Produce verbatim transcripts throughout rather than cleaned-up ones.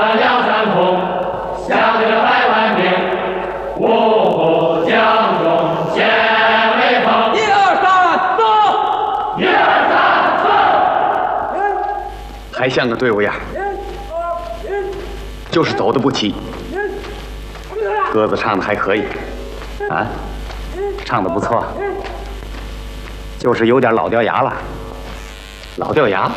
梁山红，向着百万兵，五虎将中先为锋。 一二三，走！ 一二三，四。 还像个队伍样，就是走的不齐。鸽子唱的还可以，啊，唱的不错，就是有点老掉牙了。老掉牙，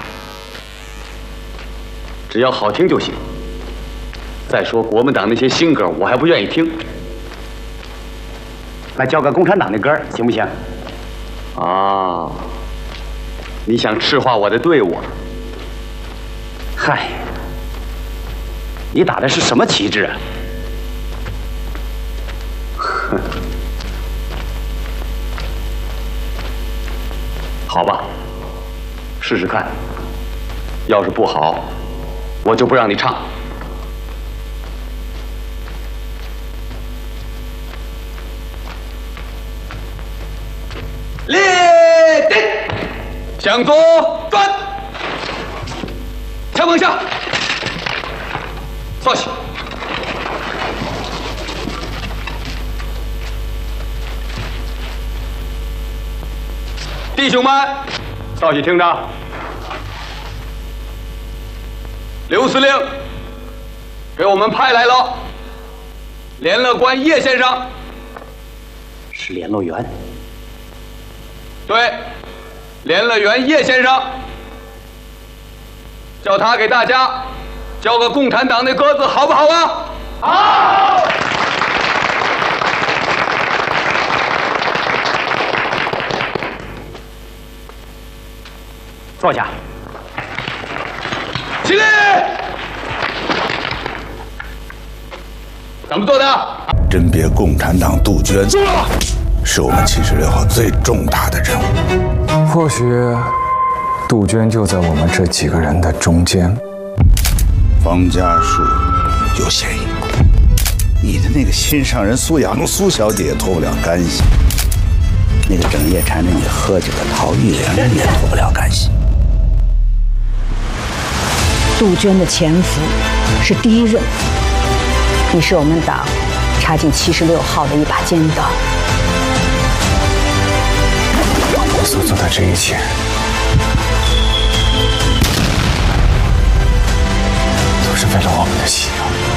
只要好听就行。再说国民党那些新歌，我还不愿意听。来教个共产党的歌，行不行？哦，你想赤化我的队伍？嗨，你打的是什么旗帜啊？哼，好吧，试试看。要是不好，我就不让你唱。立定，向左转，枪往下，稍息。弟兄们，稍息听着。刘司令给我们派来了联络官叶先生，是联络员。对，联络员叶先生，叫他给大家教个共产党的歌子，好不好啊？好。坐下。起立。怎么做的？ 甄别共产党杜鹃。住了。是我们七十六号最重大的任务。 或许杜鹃就在我们这几个人的中间。 方家树有嫌疑，你的那个心上人苏雅茹苏小姐也脱不了干系，那个整夜缠着你喝酒的陶玉莲也脱不了干系。 杜鹃的潜伏是第一任务，你是我们党插进七十六号的一把尖刀。 我所做的这一切，都是为了我们的信仰。